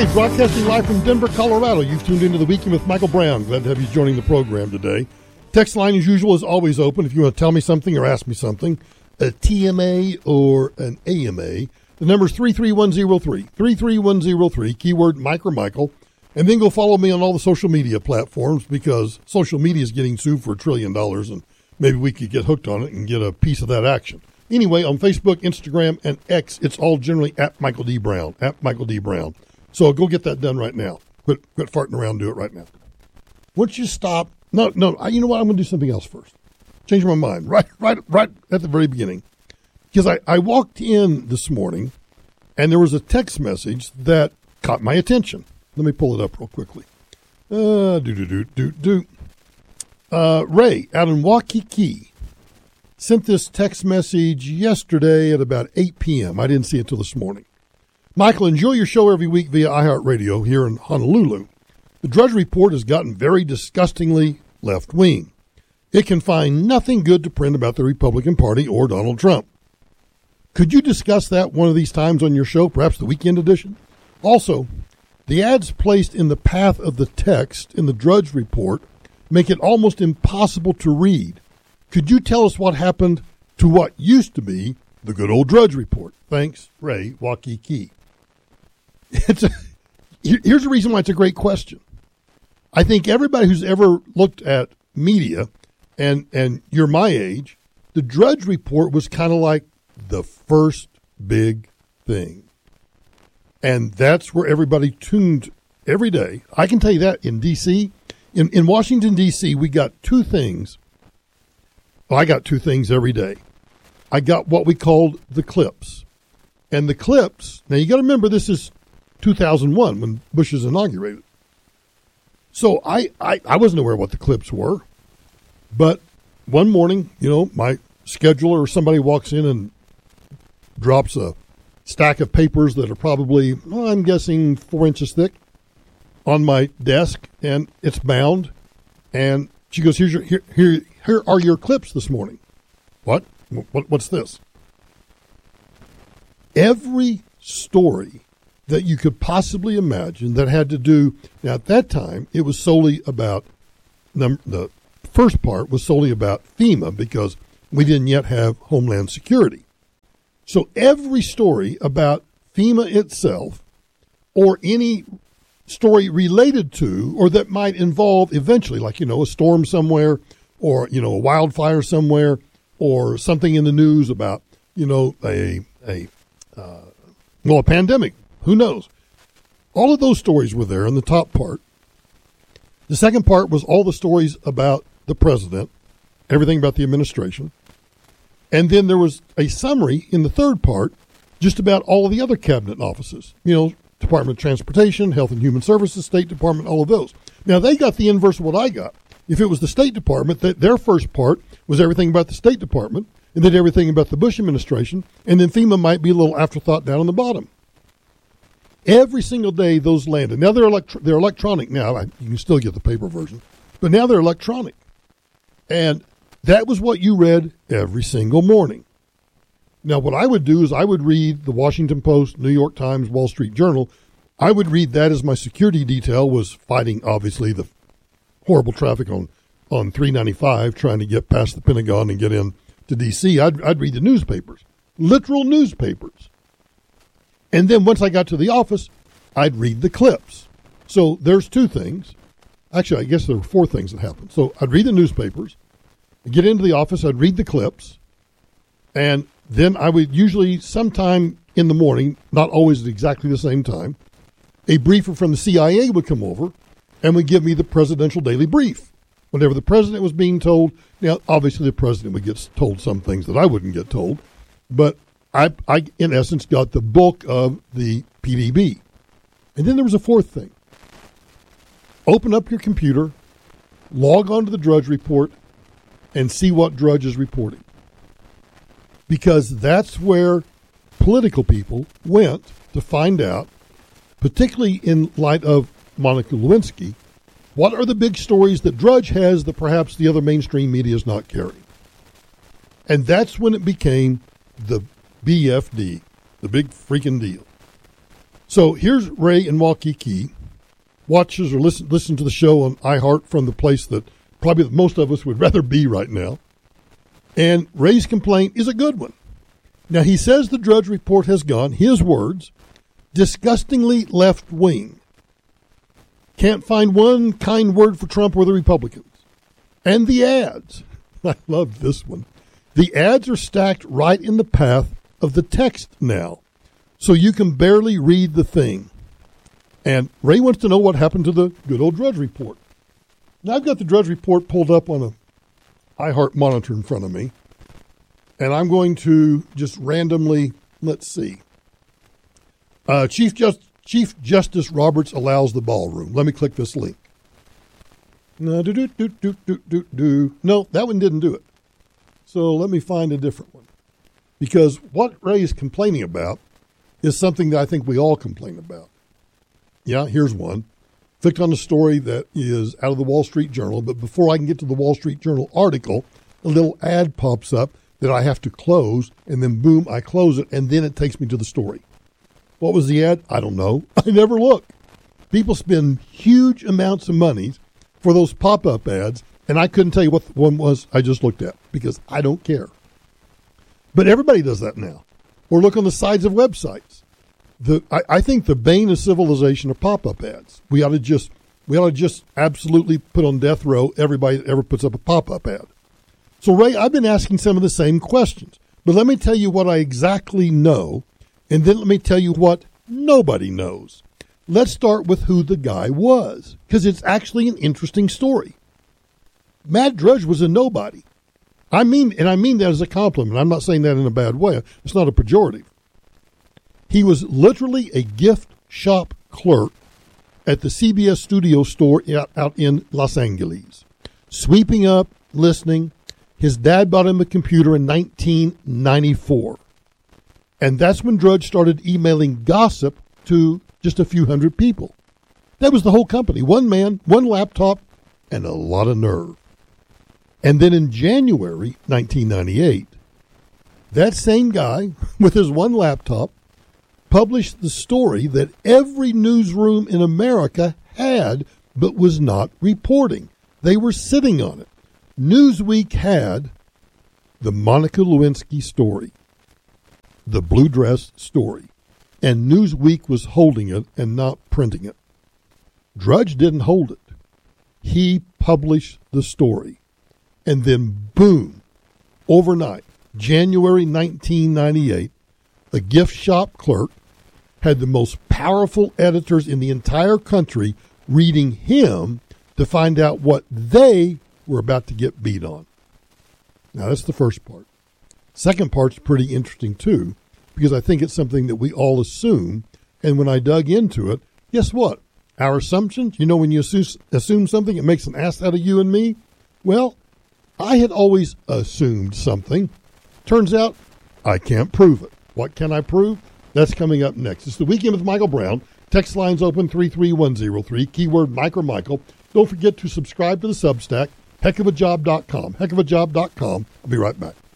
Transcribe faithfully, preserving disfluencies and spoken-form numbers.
Hey, broadcasting live from Denver, Colorado. You've tuned into The Weekend with Michael Brown. Glad to have you joining the program today. Text line, as usual, is always open. If you want to tell me something or ask me something, a T M A or an A M A, the number is three three one zero three, three three one zero three, keyword Mike or Michael. And then go follow me on all the social media platforms, because social media is getting sued for a trillion dollars, and maybe we could get hooked on it and get a piece of that action. Anyway, on Facebook, Instagram, and X, it's all generally at Michael D. Brown, at Michael D. Brown. So go get that done right now. Quit, quit farting around, do it right now. Once you stop, no, no, I, you know what? I'm going to do something else first. Change my mind right, right, right at the very beginning. Because I, I walked in this morning, and there was a text message that caught my attention. Let me pull it up real quickly. Uh, do, do, do, do, do. Uh, Ray out in Waikiki sent this text message yesterday at about eight p.m. I didn't see it till this morning. Michael, enjoy your show every week via iHeartRadio here in Honolulu. The Drudge Report has gotten very disgustingly left-wing. It can find nothing good to print about the Republican Party or Donald Trump. Could you discuss that one of these times on your show, perhaps the weekend edition? Also, the ads placed in the path of the text in the Drudge Report make it almost impossible to read. Could you tell us what happened to what used to be the good old Drudge Report? Thanks, Ray, Waikiki. It's a, here's the reason why it's a great question. I think everybody who's ever looked at media, and, and you're my age, the Drudge Report was kind of like the first big thing. And that's where everybody tuned every day. I can tell you that in D C, in, in Washington, D C, we got two things. Well, I got two things every day. I got what we called the clips. And the clips, now you got to remember this is two thousand one when Bush was inaugurated. So I, I, I wasn't aware of what the clips were. But one morning, you know, my scheduler or somebody walks in and drops a stack of papers that are probably, well, I'm guessing four inches thick on my desk, and it's bound. And she goes, "Here's your here here here are your clips this morning." What? What what's this? Every story that you could possibly imagine that had to do, now at that time it was solely about, number, the first part was solely about FEMA because we didn't yet have Homeland Security. So every story about FEMA itself, or any story related to or that might involve eventually, like, you know, a storm somewhere, or, you know, a wildfire somewhere, or something in the news about, you know, a a uh, well, a pandemic. Who knows? All of those stories were there in the top part. The second part was all the stories about the president, everything about the administration. And then there was a summary in the third part just about all of the other cabinet offices, you know, Department of Transportation, Health and Human Services, State Department, all of those. Now, they got the inverse of what I got. If it was the State Department, that their first part was everything about the State Department, and then everything about the Bush administration, and then FEMA might be a little afterthought down on the bottom. Every single day those landed. Now they're electro- they're electronic now. I, you can still get the paper version, but now they're electronic. And that was what you read every single morning. Now what I would do is I would read the Washington Post, New York Times, Wall Street Journal. I would read that as my security detail was fighting, obviously, the horrible traffic on, on three ninety-five, trying to get past the Pentagon and get in to D C. I'd, I'd read the newspapers, literal newspapers. And then once I got to the office, I'd read the clips. So there's two things. Actually, I guess there were four things that happened. So I'd read the newspapers, I'd get into the office, I'd read the clips, and then I would usually sometime in the morning, not always at exactly the same time, a briefer from the C I A would come over and would give me the presidential daily brief. Whenever the president was being told, now obviously the president would get told some things that I wouldn't get told, but I, I, in essence, got the bulk of the P D B. And then there was a fourth thing. Open up your computer, log on to the Drudge Report, and see what Drudge is reporting. Because that's where political people went to find out, particularly in light of Monica Lewinsky, what are the big stories that Drudge has that perhaps the other mainstream media is not carrying. And that's when it became the B F D, the big freaking deal. So here's Ray in Waikiki, watches or listen listen to the show on iHeart from the place that probably most of us would rather be right now. And Ray's complaint is a good one. Now, he says the Drudge Report has gone, his words, disgustingly left-wing. Can't find one kind word for Trump or the Republicans. And the ads. I love this one. The ads are stacked right in the path of the text now, so you can barely read the thing. And Ray wants to know what happened to the good old Drudge Report. Now, I've got the Drudge Report pulled up on a iHeart monitor in front of me, and I'm going to just randomly, let's see. Uh, Chief, Just, Chief Justice Roberts allows the ballroom. Let me click this link. No, do, do, do, do, do, do, do. No, that one didn't do it. So let me find a different one. Because what Ray is complaining about is something that I think we all complain about. Yeah, here's one. Clicked on a story that is out of the Wall Street Journal, but before I can get to the Wall Street Journal article, a little ad pops up that I have to close, and then boom, I close it, and then it takes me to the story. What was the ad? I don't know. I never look. People spend huge amounts of money for those pop-up ads, and I couldn't tell you what the one was I just looked at because I don't care. But everybody does that now. Or look on the sides of websites. The I, I think the bane of civilization are pop-up ads. We ought to just we ought to just absolutely put on death row everybody that ever puts up a pop-up ad. So, Ray, I've been asking some of the same questions. But let me tell you what I exactly know, and then let me tell you what nobody knows. Let's start with who the guy was, because it's actually an interesting story. Matt Drudge was a nobody. I mean, and I mean that as a compliment. I'm not saying that in a bad way. It's not a pejorative. He was literally a gift shop clerk at the C B S studio store out, out in Los Angeles, sweeping up, listening. His dad bought him a computer in nineteen ninety-four. And that's when Drudge started emailing gossip to just a few hundred people. That was the whole company. One man, one laptop, and a lot of nerve. And then in January nineteen ninety-eight, that same guy with his one laptop published the story that every newsroom in America had but was not reporting. They were sitting on it. Newsweek had the Monica Lewinsky story, the blue dress story, and Newsweek was holding it and not printing it. Drudge didn't hold it. He published the story. And then, boom, overnight, January nineteen ninety-eight, a gift shop clerk had the most powerful editors in the entire country reading him to find out what they were about to get beat on. Now, that's the first part. Second part's pretty interesting, too, because I think it's something that we all assume. And when I dug into it, guess what? Our assumptions, you know, when you assume something, it makes an ass out of you and me. Well, I had always assumed something. Turns out I can't prove it. What can I prove? That's coming up next. It's the Weekend with Michael Brown. Text lines open three three one zero three, keyword Mike or Michael. Don't forget to subscribe to the Substack, heck of a job dot com. heck of a job dot com. I'll be right back.